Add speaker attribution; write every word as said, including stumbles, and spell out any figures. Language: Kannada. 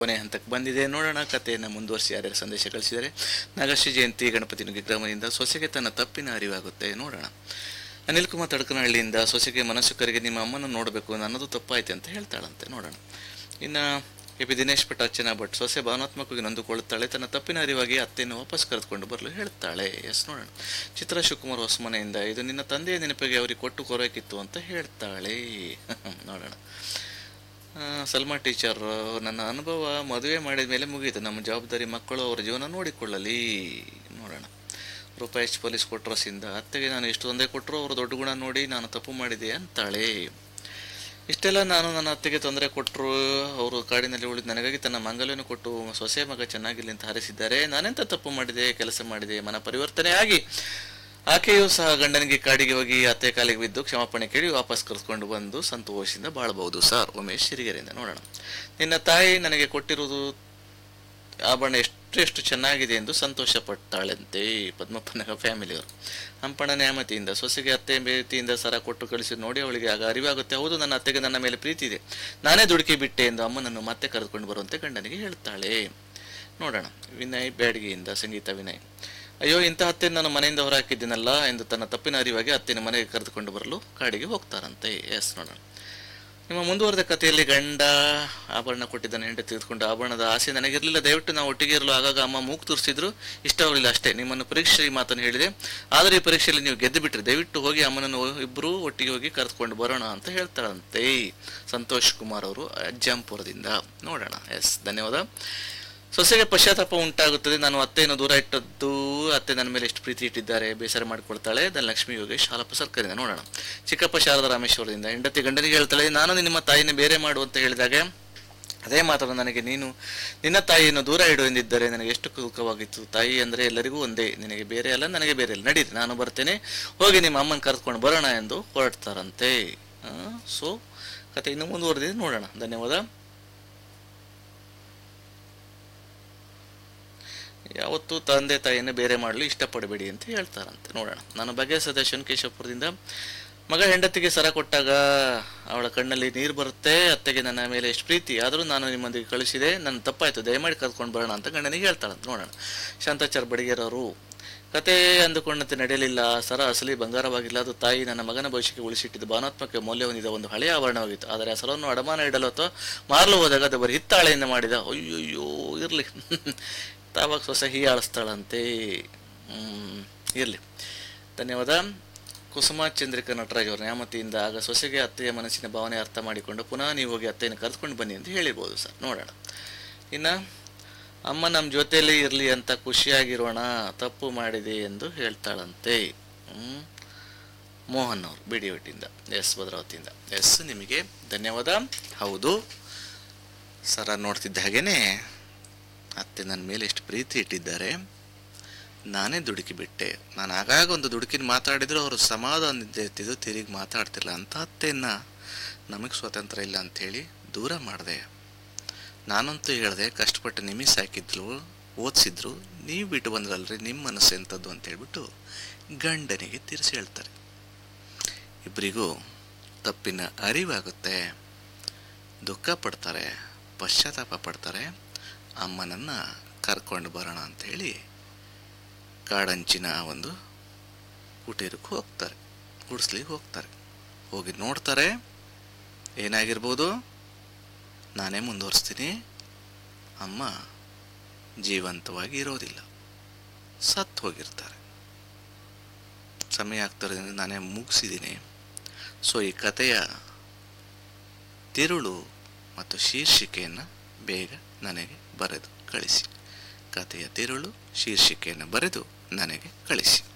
Speaker 1: ಕೊನೆ ಹಂತಕ್ಕೆ ಬಂದಿದೆ. ನೋಡೋಣ ಕಥೆಯನ್ನು ಮುಂದುವರಿಸಿ ಯಾರ್ಯಾರು ಸಂದೇಶ ಕಳಿಸಿದರೆ. ನಾಗಶ್ರೀ ಜಯಂತಿ ಗಣಪತಿ ನುಗ್ಗಿ ಗ್ರಾಮದಿಂದ ಸೊಸೆಗೆ ತನ್ನ ತಪ್ಪಿನ ಅರಿವಾಗುತ್ತೆ. ನೋಡೋಣ. ಅನಿಲ್ ಕುಮಾರ್ ತಡಕನಹಳ್ಳಿಯಿಂದ ಸೊಸೆಗೆ ಮನಸ್ಸು ಕರಿಗೆ ನಿಮ್ಮ ಅಮ್ಮನ ನೋಡಬೇಕು, ನನ್ನದು ತಪ್ಪಾಯ್ತು ಅಂತ ಹೇಳ್ತಾಳಂತೆ. ನೋಡೋಣ. ಇನ್ನು ಎ ಪಿ ದಿನೇಶ್ ಭಟ್ ಅರ್ಚನಾ ಭಟ್ ಸೊಸೆ ಭಾವನಾತ್ಮಕವಾಗಿ ನೊಂದುಕೊಳ್ಳುತ್ತಾಳೆ, ತನ್ನ ತಪ್ಪಿನ ಅರಿವಾಗಿ ಅತ್ತೆಯನ್ನು ವಾಪಸ್ ಕರೆದುಕೊಂಡು ಬರಲು ಹೇಳ್ತಾಳೆ. ಎಸ್ ನೋಡೋಣ. ಚಿತ್ರ ಶಿವಕುಮಾರ್ ಹೊಸಮನೆಯಿಂದ ಇದು ನಿನ್ನ ತಂದೆಯ ನೆನಪಿಗೆ ಅವರಿಗೆ ಕೊಟ್ಟು ಕೊರಕಿತ್ತು ಅಂತ ಹೇಳ್ತಾಳೆ. ನೋಡೋಣ. ಸಲ್ಮಾ ಟೀಚರ್ ನನ್ನ ಅನುಭವ ಮದುವೆ ಮಾಡಿದ ಮೇಲೆ ಮುಗಿಯಿತು, ನಮ್ಮ ಜವಾಬ್ದಾರಿ ಮಕ್ಕಳು ಅವರ ಜೀವನ ನೋಡಿಕೊಳ್ಳಲಿ. ನೋಡೋಣ. ರೂಪಾಯಿ ಎಚ್ ಪೊಲೀಸ್ ಕೊಟ್ರಸಿಂದ ಅತ್ತೆಗೆ ನಾನು ಎಷ್ಟು ತೊಂದರೆ ಕೊಟ್ಟರು ಅವರು ದೊಡ್ಡ ಗುಣ ನೋಡಿ ನಾನು ತಪ್ಪು ಮಾಡಿದೆ ಅಂತಾಳೆ. ಇಷ್ಟೆಲ್ಲ ನಾನು ನನ್ನ ಅತ್ತೆಗೆ ತೊಂದರೆ ಕೊಟ್ಟರು, ಅವರು ಕಾಡಿನಲ್ಲಿ ಉಳಿದು ನನಗಾಗಿ ತನ್ನ ಮಂಗಲವನ್ನು ಕೊಟ್ಟು ಸೊಸೆ ಮಗ ಚೆನ್ನಾಗಿರಲಿ ಅಂತ ಹಾರಿಸಿದ್ದಾರೆ. ನಾನೆಂತ ತಪ್ಪು ಮಾಡಿದೆ, ಕೆಲಸ ಮಾಡಿದೆ. ಮನ ಪರಿವರ್ತನೆ ಆಗಿ ಆಕೆಯೂ ಸಹ ಗಂಡನಿಗೆ ಕಾಡಿಗೆ ಹೋಗಿ ಅತ್ತೆ ಕಾಲಿಗೆ ಬಿದ್ದು ಕ್ಷಮಾಪಣೆ ಕೇಳಿ ವಾಪಸ್ ಕರೆದುಕೊಂಡು ಬಂದು ಸಂತೋಷದಿಂದ ಬಾಳಬಹುದು ಸರ್. ಉಮೇಶ್ ಸಿರಿಗೆರೆಯಿಂದ. ನೋಡೋಣ. ನಿನ್ನ ತಾಯಿ ನನಗೆ ಕೊಟ್ಟಿರುವುದು ಆಭರಣ ಎಷ್ಟು ಎಷ್ಟು ಚೆನ್ನಾಗಿದೆ ಎಂದು ಸಂತೋಷ ಪಡ್ತಾಳಂತೆ. ಪದ್ಮಪ್ಪನ ಫ್ಯಾಮಿಲಿಯವರು. ಹಂಪಣ ನ್ಯಾಮತಿಯಿಂದ ಸೊಸೆಗೆ ಅತ್ತೆ ಪ್ರೀತಿಯಿಂದ ಸರ ಕೊಟ್ಟು ಕಳಿಸಿ ನೋಡಿ ಅವಳಿಗೆ ಆಗ ಅರಿವಾಗುತ್ತೆ, ಹೌದು ನನ್ನ ಅತ್ತೆಗೆ ನನ್ನ ಮೇಲೆ ಪ್ರೀತಿ ಇದೆ, ನಾನೇ ದುಡುಕಿ ಬಿಟ್ಟೆ ಎಂದು ಅಮ್ಮನನ್ನು ಮತ್ತೆ ಕರೆದುಕೊಂಡು ಬರುವಂತೆ ಗಂಡನಿಗೆ ಹೇಳ್ತಾಳೆ. ನೋಡೋಣ. ವಿನಯ್ ಬ್ಯಾಡಗಿಯಿಂದ ಸಂಗೀತ ವಿನಯ್. ಅಯ್ಯೋ ಇಂಥ ಅತ್ತೆ ನಾನು ಮನೆಯಿಂದ ಹೊರಹಾಕಿದ್ದೀನಲ್ಲ ಎಂದು ತನ್ನ ತಪ್ಪಿನ ಅರಿವಾಗಿ ಅತ್ತೆನ ಮನೆಗೆ ಕರೆದುಕೊಂಡು ಬರಲು ಕಾಡಿಗೆ ಹೋಗ್ತಾರಂತೆ. ಎಸ್ ನೋಡೋಣ. ನಿಮ್ಮ ಮುಂದುವರೆದ ಕಥೆಯಲ್ಲಿ ಗಂಡ ಆಭರಣ ಕೊಟ್ಟಿದ್ದಾನೆ, ಹೆಂಡತಿ ತೆಗೆದುಕೊಂಡು ಆಭರಣದ ಆಸೆ ನನಗಿರಲಿಲ್ಲ, ದಯವಿಟ್ಟು ನಾವು ಒಟ್ಟಿಗೆ ಇರಲು ಆಗಾಗ ಅಮ್ಮ ಮೂಗು ತೋರಿಸಿದ್ರು ಇಷ್ಟವಾಗಲಿಲ್ಲ ಅಷ್ಟೇ, ನಿಮ್ಮನ್ನು ಪರೀಕ್ಷೆ ಈ ಮಾತನ್ನು ಹೇಳಿದೆ, ಆದರೆ ಈ ಪರೀಕ್ಷೆಯಲ್ಲಿ ನೀವು ಗೆದ್ದು ಬಿಟ್ರಿ, ದಯವಿಟ್ಟು ಹೋಗಿ ಅಮ್ಮನನ್ನು ಇಬ್ಬರು ಒಟ್ಟಿಗೆ ಹೋಗಿ ಕರೆದುಕೊಂಡು ಬರೋಣ ಅಂತ ಹೇಳ್ತಾರಂತೆ. ಸಂತೋಷ್ ಕುಮಾರ್ ಅವರು ಅಜ್ಜಂಪುರದಿಂದ. ನೋಡೋಣ. ಎಸ್ ಧನ್ಯವಾದ. ಸೊಸೆಗೆ ಪಶ್ಚಾತ್ತಾಪ ಉಂಟಾಗುತ್ತದೆ, ನಾನು ಅತ್ತೆಯನ್ನು ದೂರ ಇಟ್ಟದ್ದು, ಅತ್ತೆ ನನ್ನ ಮೇಲೆ ಎಷ್ಟು ಪ್ರೀತಿ ಇಟ್ಟಿದ್ದಾರೆ, ಬೇಸರ ಮಾಡಿಕೊಳ್ತಾಳೆ. ಧನಲಕ್ಷ್ಮಿ ಯೋಗೇಶ್ ಹಾಲಪ್ಪ ಸರ್ಕಾರದಿಂದ. ನೋಡೋಣ. ಚಿಕ್ಕಪ್ಪ ಶಾರದಾ ರಾಮೇಶ್ವರದಿಂದ. ಹೆಂಡತಿ ಗಂಡನಿಗೆ ಹೇಳ್ತಾಳೆ, ನಾನು ನಿಮ್ಮ ತಾಯಿನ ಬೇರೆ ಮಾಡು ಅಂತ ಹೇಳಿದಾಗ ಅದೇ ಮಾತನ್ನು ನನಗೆ ನೀನು ನಿನ್ನ ತಾಯಿಯನ್ನು ದೂರ ಇಡು ಎಂದಿದ್ದರೆ ನನಗೆ ಎಷ್ಟು ದುಃಖವಾಗಿತ್ತು. ತಾಯಿ ಅಂದರೆ ಎಲ್ಲರಿಗೂ ಒಂದೇ, ನಿನಗೆ ಬೇರೆ ಅಲ್ಲ ನನಗೆ ಬೇರೆ ಅಲ್ಲ, ನಡೀರಿ ನಾನು ಬರ್ತೇನೆ, ಹೋಗಿ ನಿಮ್ಮ ಅಮ್ಮನ ಕರೆದುಕೊಂಡು ಬರೋಣ ಎಂದು ಹೊರಡ್ತಾರಂತೆ. ಸೊ ಕತೆ ಇನ್ನು ಮುಂದುವರೆದಿದೆ. ನೋಡೋಣ. ಧನ್ಯವಾದ. ಯಾವತ್ತೂ ತಂದೆ ತಾಯಿಯನ್ನು ಬೇರೆ ಮಾಡಲು ಇಷ್ಟಪಡಬೇಡಿ ಅಂತ ಹೇಳ್ತಾರಂತೆ. ನೋಡೋಣ. ನಾನು ಬಗೆಹರಿಸದ ಶಂಕೇಶಪುರದಿಂದ. ಮಗ ಹೆಂಡತಿಗೆ ಸರ ಕೊಟ್ಟಾಗ ಅವಳ ಕಣ್ಣಲ್ಲಿ ನೀರು ಬರುತ್ತೆ, ಅತ್ತೆಗೆ ನನ್ನ ಮೇಲೆ ಎಷ್ಟು ಪ್ರೀತಿ, ಆದರೂ ನಾನು ನಿಮ್ಮೊಂದಿಗೆ ಕಳಿಸಿದೆ, ನನ್ನ ತಪ್ಪಾಯಿತು, ದಯಮಾಡಿ ಕರ್ಕೊಂಡು ಬರೋಣ ಅಂತ ಗಂಡನಿಗೆ ಹೇಳ್ತಾಳಂತ. ನೋಡೋಣ. ಶಾಂತಾಚಾರ್ ಬಡಿಗೇರವರು. ಕತೆ ಅಂದುಕೊಂಡಂತೆ ನಡೆಯಲಿಲ್ಲ, ಸರ ಅಸಲಿ ಬಂಗಾರವಾಗಿಲ್ಲ, ಅದು ತಾಯಿ ನನ್ನ ಮಗನ ಭವಿಷ್ಯಕ್ಕೆ ಉಳಿಸಿಟ್ಟಿದ್ದು ಭಾವನಾತ್ಮಕ ಮೌಲ್ಯ ಹೊಂದಿದ ಒಂದು ಹಳೆಯ ಆಭರಣವಾಗಿತ್ತು, ಆದರೆ ಆ ಸರವನ್ನು ಅಡಮಾನ ಇಡಲು ಅಥವಾ ಮಾರಲು ಹೋದಾಗ ಅದು ಬರೀ ಹಿತ್ತಾಳೆಯಿಂದ ಮಾಡಿದ. ಅಯ್ಯಯ್ಯೋ ಇರಲಿ ತಾವಾಗ ಸೊಸೆ ಹೀಯಾಳಿಸ್ತಾಳಂತೆ. ಇರಲಿ. ಧನ್ಯವಾದ. ಕುಸುಮ ಚಂದ್ರಿಕಾ ನಟರಾಜ್ ಅವರು ನ್ಯಾಮತಿಯಿಂದ. ಆಗ ಸೊಸೆಗೆ ಅತ್ತೆಯ ಮನಸ್ಸಿನ ಭಾವನೆ ಅರ್ಥ ಮಾಡಿಕೊಂಡು ಪುನಃ ನೀವು ಹೋಗಿ ಅತ್ತೆಯನ್ನು ಕರೆದುಕೊಂಡು ಬನ್ನಿ ಅಂತ ಹೇಳಿರ್ಬೋದು ಸರ್. ನೋಡೋಣ. ಇನ್ನು ಅಮ್ಮ ನಮ್ಮ ಜೊತೆಯಲ್ಲಿ ಇರಲಿ ಅಂತ ಖುಷಿಯಾಗಿರೋಣ, ತಪ್ಪು ಮಾಡಿದೆ ಎಂದು ಹೇಳ್ತಾಳಂತೆ. ಹ್ಞೂ ಮೋಹನ್ ಅವರು ಬಿ ಡಿ ಒಟ್ಟಿಂದ. ಎಸ್ ಭದ್ರಾವತಿಯಿಂದ. ಎಸ್ ನಿಮಗೆ ಧನ್ಯವಾದ. ಹೌದು ಸರ ನೋಡ್ತಿದ್ದ ಹಾಗೇನೆ ಅತ್ತೆ ನನ್ನ ಮೇಲೆ ಎಷ್ಟು ಪ್ರೀತಿ ಇಟ್ಟಿದ್ದಾರೆ, ನಾನೇ ದುಡುಕಿ ಬಿಟ್ಟೆ, ನಾನು ಆಗಾಗ ಒಂದು ದುಡುಕಿನ ಮಾತಾಡಿದ್ರು ಅವರು ಸಮಾಧಾನ ಇರ್ತಿದ್ದು ತಿರುಗಿ ಮಾತಾಡ್ತಿಲ್ಲ ಅಂತ ಅತ್ತೆಯನ್ನು ನಮಗೆ ಸ್ವಾತಂತ್ರ್ಯ ಇಲ್ಲ ಅಂಥೇಳಿ ದೂರ ಮಾಡಿದೆ. ನಾನಂತೂ ಹೇಳಿದೆ, ಕಷ್ಟಪಟ್ಟು ನಿಮಗೆ ಸಾಕಿದ್ರು ಓದಿಸಿದ್ರು, ನೀವು ಬಿಟ್ಟು ಬಂದ್ರಲ್ರಿ, ನಿಮ್ಮ ಮನಸ್ಸು ಎಂಥದ್ದು ಅಂತೇಳ್ಬಿಟ್ಟು ಗಂಡನಿಗೆ ತಿರ್ಸಿ ಹೇಳ್ತಾರೆ. ಇಬ್ಬರಿಗೂ ತಪ್ಪಿನ ಅರಿವಾಗುತ್ತೆ, ದುಃಖ ಪಡ್ತಾರೆ, ಪಶ್ಚಾತ್ತಾಪ ಪಡ್ತಾರೆ. ಅಮ್ಮನನ್ನು ಕರ್ಕೊಂಡು ಬರೋಣ ಅಂಥೇಳಿ ಕಾಡಂಚಿನ ಒಂದು ಕುಟೀರಕ್ಕೆ ಹೋಗ್ತಾರೆ, ಗುಡಿಸ್ಲಿಕ್ಕೆ ಹೋಗ್ತಾರೆ. ಹೋಗಿ ನೋಡ್ತಾರೆ, ಏನಾಗಿರ್ಬೋದು, ನಾನೇ ಮುಂದುವರಿಸ್ತೀನಿ, ಅಮ್ಮ ಜೀವಂತವಾಗಿ ಇರೋದಿಲ್ಲ, ಸತ್ತು ಹೋಗಿರ್ತಾರೆ. ಸಮಯ ಆಗ್ತಿರೋದ್ರಿಂದ ನಾನೇ ಮುಗಿಸಿದ್ದೀನಿ. ಸೊ ಈ ಕಥೆಯ ತಿರುಳು ಮತ್ತು ಶೀರ್ಷಿಕೆಯನ್ನು ಬೇಗ ನನಗೆ ಬರೆದು ಕಳಿಸಿ. ಕಥೆಯ ತಿರುಳು ಶೀರ್ಷಿಕೆಯನ್ನು ಬರೆದು ನನಗೆ ಕಳಿಸಿ.